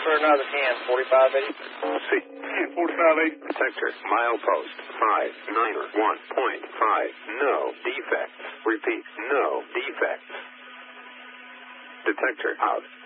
for another 10, 4580. See. 4580. Detector, milepost, 591.5. No defects. Repeat, no defects. Detector out.